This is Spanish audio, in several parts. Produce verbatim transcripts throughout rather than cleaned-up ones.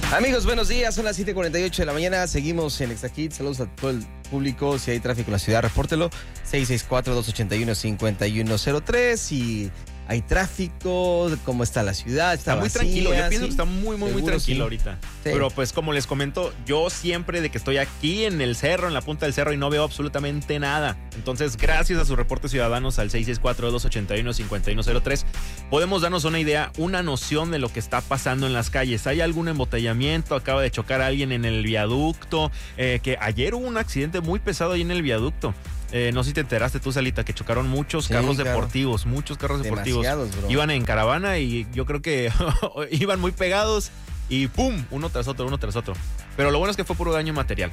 Amigos, buenos días, son las siete cuarenta y ocho de la mañana, seguimos en Exa Hits. Saludos a todo el público, si hay tráfico en la ciudad, repórtelo, seis seis cuatro, dos ocho uno, cinco uno cero tres, si hay tráfico, cómo está la ciudad, está, está muy vacía, tranquilo, yo ¿sí? pienso que está muy, muy, muy tranquilo sí. ahorita. Sí. Pero pues como les comento, yo siempre de que estoy aquí en el cerro, en la punta del cerro y no veo absolutamente nada. Entonces, gracias a sus reportes ciudadanos al seis seis cuatro, dos ocho uno, cinco uno cero tres, podemos darnos una idea, una noción de lo que está pasando en las calles. ¿Hay algún embotellamiento? Acaba de chocar a alguien en el viaducto, eh, que ayer hubo un accidente muy pesado ahí en el viaducto. Eh, no sé si te enteraste tú, Salita, que chocaron muchos sí, carros claro. deportivos, muchos carros deportivos. Bro. Iban en caravana y yo creo que iban muy pegados y ¡pum! Uno tras otro, uno tras otro. Pero lo bueno es que fue puro daño material.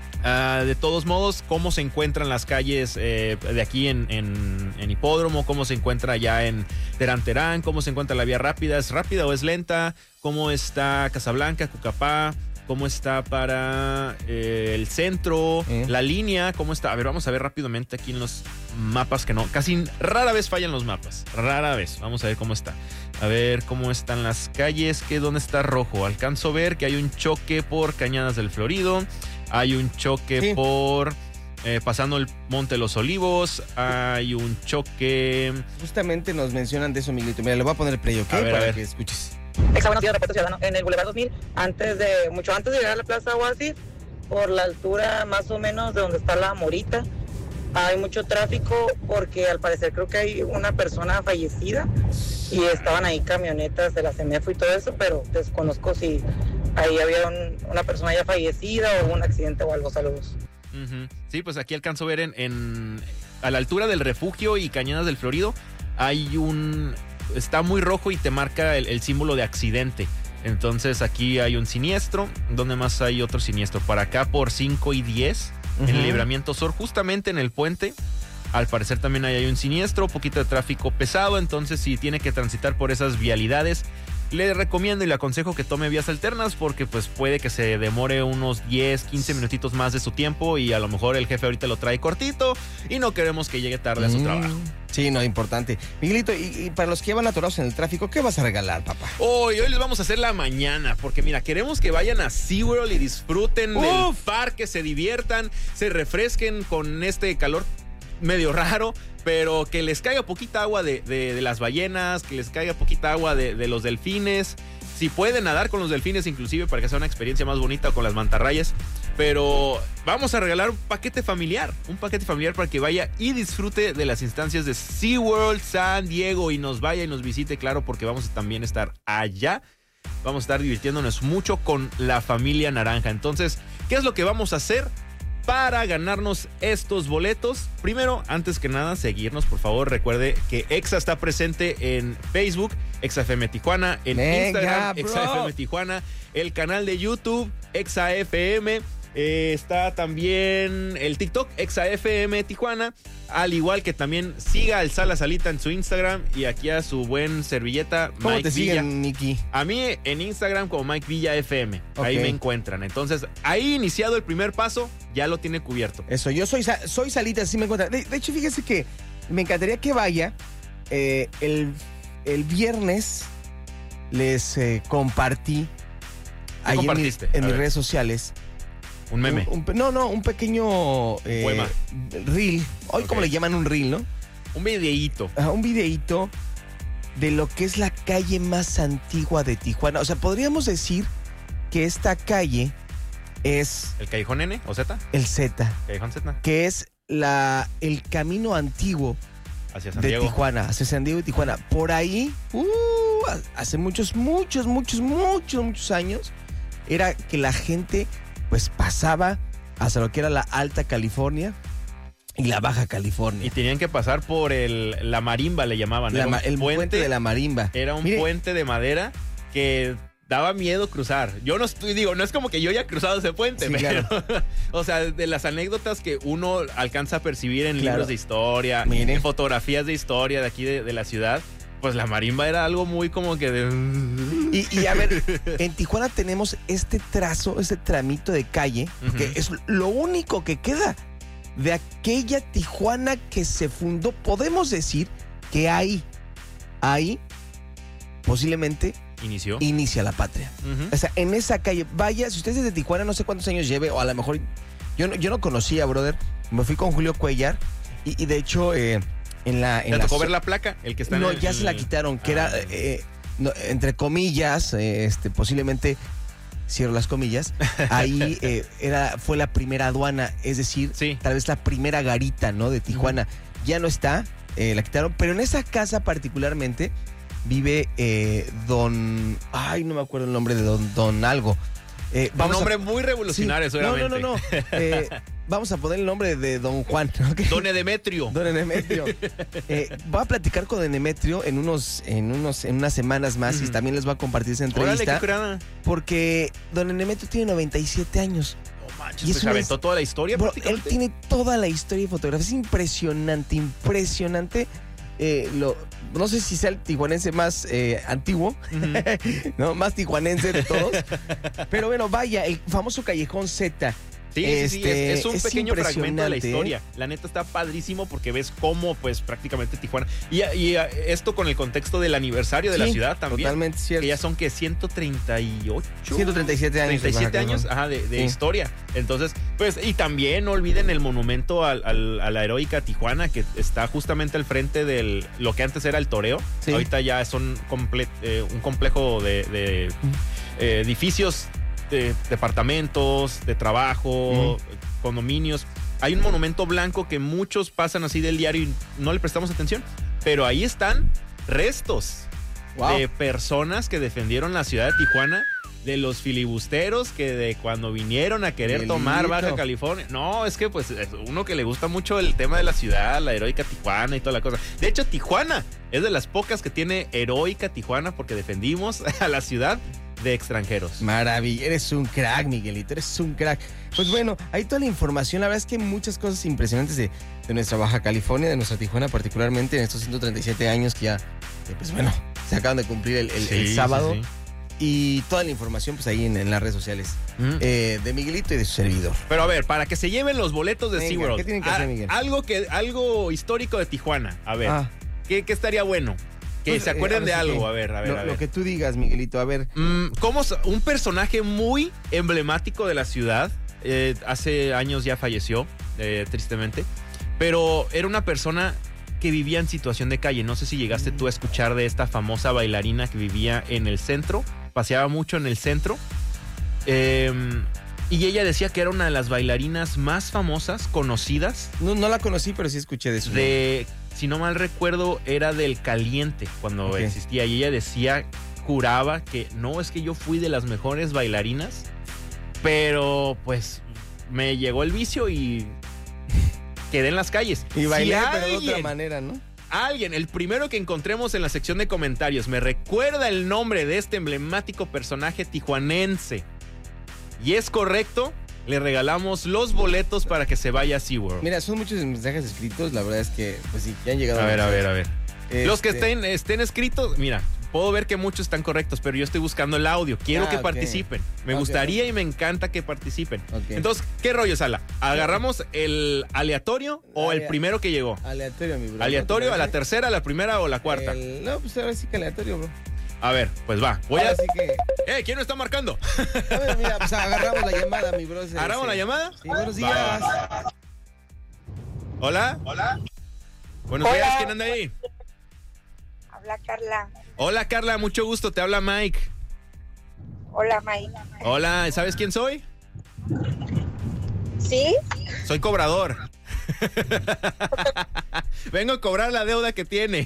Uh, de todos modos, ¿cómo se encuentran las calles eh, de aquí en, en, en Hipódromo? ¿Cómo se encuentra ya en Terán Terán? ¿Cómo se encuentra la vía rápida? ¿Es rápida o es lenta? ¿Cómo está Casablanca, Cucapá? ¿Cómo está para eh, el centro? ¿Eh? La línea, ¿cómo está? A ver, vamos a ver rápidamente aquí en los mapas que no, casi rara vez fallan los mapas, rara vez. Vamos a ver cómo está. A ver cómo están las calles, que dónde está rojo. Alcanzo a ver que hay un choque por Cañadas del Florido, hay un choque sí. por eh, pasando el Monte de los Olivos, hay un choque. Justamente nos mencionan de eso, Miguelito. Mira, le voy a poner el play, ¿ok? A ver, para a ver. que escuches. Exa, buenos días, reporte ciudadano. En el Boulevard dos mil, antes de, mucho antes de llegar a la Plaza Oasis, por la altura más o menos de donde está la Morita, hay mucho tráfico porque al parecer creo que hay una persona fallecida y estaban ahí camionetas de la CEMEFO y todo eso, pero desconozco si ahí había un, una persona ya fallecida o hubo un accidente o algo. Saludos. Uh-huh. Sí, pues aquí alcanzo a ver en, en a la altura del Refugio y Cañadas del Florido hay un... está muy rojo y te marca el, el símbolo de accidente. Entonces aquí hay un siniestro. ¿Dónde más hay otro siniestro? Para acá por cinco y diez, uh-huh. en el Libramiento Sur, justamente en el puente. Al parecer también hay, hay un siniestro, poquito de tráfico pesado. Entonces si tiene que transitar por esas vialidades, le recomiendo y le aconsejo que tome vías alternas, porque pues puede que se demore unos diez, quince minutitos más de su tiempo y a lo mejor el jefe ahorita lo trae cortito y no queremos que llegue tarde a su mm, trabajo. Sí, no, importante. Miguelito, y, y para los que van atorados en el tráfico, ¿qué vas a regalar, papá? Hoy, hoy les vamos a hacer la mañana, porque mira, queremos que vayan a SeaWorld y disfruten Uf. del parque, se diviertan, se refresquen con este calor medio raro, pero que les caiga poquita agua de, de, de las ballenas, que les caiga poquita agua de, de los delfines. Si pueden nadar con los delfines inclusive para que sea una experiencia más bonita, o con las mantarrayas. Pero vamos a regalar un paquete familiar, un paquete familiar para que vaya y disfrute de las instancias de SeaWorld San Diego y nos vaya y nos visite, claro, porque vamos a también estar allá. Vamos a estar divirtiéndonos mucho con la familia naranja. Entonces, ¿qué es lo que vamos a hacer para ganarnos estos boletos? Primero, antes que nada, seguirnos, por favor. Recuerde que Exa está presente en Facebook, Exa F M Tijuana, en Venga, Instagram, bro. Exa F M Tijuana, el canal de YouTube, Exa F M. Eh, está también el TikTok, Exa F M Tijuana. Al igual que también siga al Sala Salita en su Instagram y aquí a su buen servilleta, ¿Cómo Mike te Villa. siguen, Miki? A mí en Instagram como Mike Villa F M. Okay. Ahí me encuentran. Entonces, ahí iniciado el primer paso, ya lo tiene cubierto. Eso, yo soy, soy Salita, así me encuentran. De, de hecho, fíjese que me encantaría que vaya. Eh, el, el viernes les eh, compartí ahí en, mi, en mis redes sociales. Un meme. Un, un, no, no, un pequeño eh, poema. Reel. Hoy, okay. Como le llaman un reel, ¿no? Un videíto. Uh, un videíto de lo que es la calle más antigua de Tijuana. O sea, podríamos decir que esta calle es... ¿El Callejón N o Z? El Z. Callejón Z. Que es la, el camino antiguo hacia San de Diego. Tijuana, hacia San Diego y Tijuana. Por ahí, uh, hace muchos, muchos, muchos, muchos, muchos años, era que la gente... pues pasaba hasta lo que era la Alta California y la Baja California. Y tenían que pasar por el la marimba, le llamaban. La, el puente, puente de la marimba. Era un Mire, puente de madera que daba miedo cruzar. Yo no estoy, digo, no es como que yo haya cruzado ese puente, sí, pero, claro. O sea, de las anécdotas que uno alcanza a percibir en claro. libros de historia, Mire. en fotografías de historia de aquí de, de la ciudad, pues la marimba era algo muy como que de... Y, y a ver, en Tijuana tenemos este trazo, este tramito de calle, uh-huh. que es lo único que queda de aquella Tijuana que se fundó. Podemos decir que ahí, ahí, posiblemente inició. Inicia la patria. Uh-huh. O sea, en esa calle, vaya, si usted es de Tijuana, no sé cuántos años lleve, o a lo mejor, yo no, yo no conocía, brother, me fui con Julio Cuellar, y, y de hecho, eh, en la... En ¿Te la tocó so- ver la placa? El que está no, en el, ya se la quitaron, que Ah. era, eh, no, entre comillas, eh, este, posiblemente, cierro las comillas, ahí eh, era, fue la primera aduana, es decir, Sí. tal vez la primera garita, ¿no? De Tijuana. Uh-huh. Ya no está, eh, la quitaron, pero en esa casa particularmente vive eh, don... Ay, no me acuerdo el nombre de don, don algo. Eh, Un nombre a, muy revolucionario, sí, seguramente. No, no, no, no. Eh, vamos a poner el nombre de don Juan. ¿Okay? Don Edemetrio. Don Edemetrio. Eh, voy a platicar con Edemetrio en unos, en unos, en unas semanas más mm. y también les voy a compartir esa entrevista. Órale, qué curada. Porque don Edemetrio tiene noventa y siete años. No manches, y pues se aventó toda la historia. Bro, él tiene toda la historia de fotografía. Es impresionante, impresionante. Eh, lo, no sé si sea el tijuanense más eh, antiguo, uh-huh. ¿no? Más tijuanense de todos. Pero bueno, vaya, el famoso Callejón Z. Sí, este, sí, sí, es, es un es pequeño fragmento de la ¿eh? historia. La neta está padrísimo porque ves cómo, pues, prácticamente Tijuana. Y, y esto con el contexto del aniversario de sí, la ciudad también. Totalmente cierto. Que ya son, que ciento treinta y ocho. ciento treinta y siete años. treinta y siete años, ajá, de, de sí. historia. Entonces, pues, y también no olviden el monumento al, al, a la heroica Tijuana, que está justamente al frente de lo que antes era el toreo. Sí. Ahorita ya son comple eh, un complejo de, de eh, edificios. De departamentos, de trabajo, mm. condominios. Hay un monumento blanco que muchos pasan así del diario y no le prestamos atención. Pero ahí están restos wow. de personas que defendieron la ciudad de Tijuana, de los filibusteros que de cuando vinieron a querer Delito. tomar Baja California. No, es que pues uno que le gusta mucho el tema de la ciudad, la heroica Tijuana y toda la cosa. De hecho, Tijuana es de las pocas que tiene heroica Tijuana porque defendimos a la ciudad de extranjeros. Maravilla, eres un crack, Miguelito, eres un crack. Pues bueno, hay toda la información, la verdad es que hay muchas cosas impresionantes de, de nuestra Baja California, de nuestra Tijuana particularmente, en estos ciento treinta y siete años que ya, que pues bueno, se acaban de cumplir el, el, sí, el sábado. Sí, sí. Y toda la información pues ahí en, en las redes sociales mm. eh, de Miguelito y de su servidor. Pero a ver, para que se lleven los boletos de Venga, SeaWorld, ¿qué tienen que hacer, Miguel? Algo, que, algo histórico de Tijuana, a ver, ah. ¿qué, ¿qué estaría bueno? Que pues, se acuerden eh, de algo, que, a ver, a ver, lo, a ver. Lo que tú digas, Miguelito, a ver. Mm, ¿Cómo un personaje muy emblemático de la ciudad, eh, hace años ya falleció, eh, tristemente, pero era una persona que vivía en situación de calle. No sé si llegaste tú a escuchar de esta famosa bailarina que vivía en el centro, paseaba mucho en el centro, eh, y ella decía que era una de las bailarinas más famosas, conocidas. No, no la conocí, pero sí escuché de eso. De... Si no mal recuerdo, era del Caliente cuando okay. existía. Y ella decía, juraba que no, es que yo fui de las mejores bailarinas, pero pues me llegó el vicio y quedé en las calles. Y bailé, si pero alguien, de otra manera, ¿no? Alguien, el primero que encontremos en la sección de comentarios, me recuerda el nombre de este emblemático personaje tijuanense y es correcto, le regalamos los boletos para que se vaya a SeaWorld. Mira, son muchos mensajes escritos, la verdad es que, pues sí, ya han llegado. A ver, a ver, a ver. Este... Los que estén, estén escritos, mira, puedo ver que muchos están correctos, pero yo estoy buscando el audio. Quiero ah, que okay. participen. Me okay, gustaría okay. y me encanta que participen. Okay. Entonces, ¿qué rollo, Sala? ¿Agarramos el aleatorio o Alea... el primero que llegó? Aleatorio, mi bro. ¿Aleatorio ¿no a la tercera, a la primera o la cuarta? El... No, pues ahora sí que aleatorio, bro. A ver, pues va. Voy ahora a... sí que... ¡Eh! ¿Quién no está marcando? A ver, mira, pues agarramos la llamada, mi bro. ¿Agarramos la llamada? Sí, buenos días. Va. Hola. Hola. Buenos Hola. días, ¿quién anda ahí? Habla Carla. Hola, Carla, mucho gusto. Te habla Mike. Hola, Mike. Hola, ¿sabes quién soy? ¿Sí? Soy cobrador. Vengo a cobrar la deuda que tiene.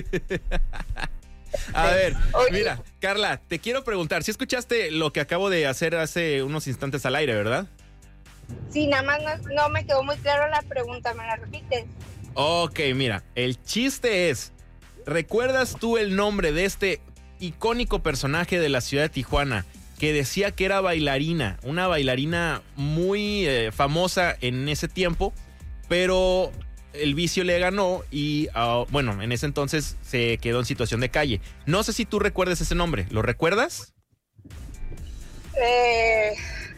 A ver, Oye. mira, Carla, te quiero preguntar, ¿sí escuchaste lo que acabo de hacer hace unos instantes al aire, verdad? Sí, nada más no, no me quedó muy claro la pregunta, ¿me la repites? Ok, mira, el chiste es, ¿recuerdas tú el nombre de este icónico personaje de la ciudad de Tijuana que decía que era bailarina, una bailarina muy eh, famosa en ese tiempo, pero el vicio le ganó y, uh, bueno, en ese entonces se quedó en situación de calle? No sé si tú recuerdas ese nombre, ¿lo recuerdas? Eh,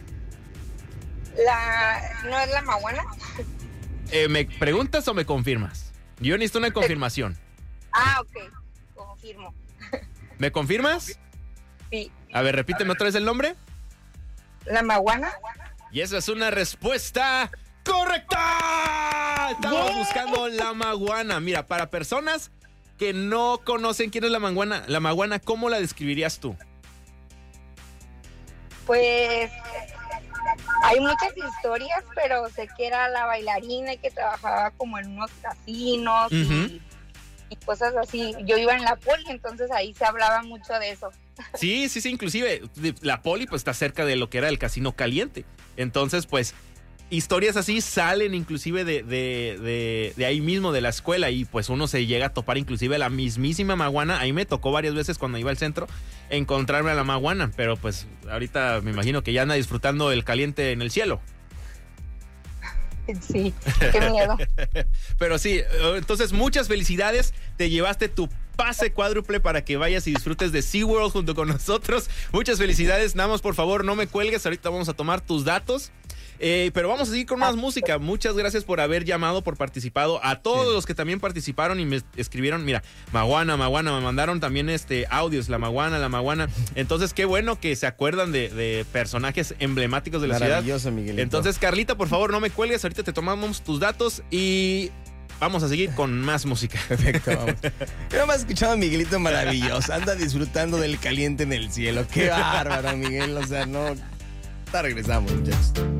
la, ¿no es la Maguana? Eh, ¿Me preguntas o me confirmas? Yo necesito una confirmación. Ah, ok, confirmo. ¿Me confirmas? Sí. A ver, repíteme otra vez el nombre. La Maguana. Y esa es una respuesta correcta. Estamos Yeah. buscando la maguana. Mira, para personas que no conocen quién es la maguana, la maguana, ¿cómo la describirías tú? Pues hay muchas historias, pero sé que era la bailarina y que trabajaba como en unos casinos Ujú. y, y cosas así. Yo iba en la poli, entonces ahí se hablaba mucho de eso. Sí, sí, sí, inclusive de- la poli pues está cerca de lo que era el Casino Caliente. Entonces, pues, historias así salen inclusive de, de, de, de ahí mismo, de la escuela, y pues uno se llega a topar inclusive a la mismísima maguana. Ahí me tocó varias veces cuando iba al centro encontrarme a la maguana, pero pues ahorita me imagino que ya anda disfrutando el caliente en el cielo. Sí, qué miedo. Pero sí, entonces muchas felicidades. Te llevaste tu pase cuádruple para que vayas y disfrutes de SeaWorld junto con nosotros. Muchas felicidades. Nada más, por favor, no me cuelgues. Ahorita vamos a tomar tus datos. Eh, pero vamos a seguir con más música. Muchas gracias por haber llamado, por participado. A todos Sí. los que también participaron y me escribieron, mira, Maguana, Maguana, me mandaron también este audios, la Maguana, la Maguana. Entonces, qué bueno que se acuerdan de, de personajes emblemáticos de la ciudad. Maravilloso, Miguelito. Entonces, Carlita, por favor, no me cuelgues. Ahorita te tomamos tus datos y vamos a seguir con más música. Perfecto, vamos. Pero más escuchado a Miguelito maravilloso. Anda disfrutando del caliente en el cielo. Qué bárbaro, Miguel. O sea, no. Ahorita regresamos, muchachos.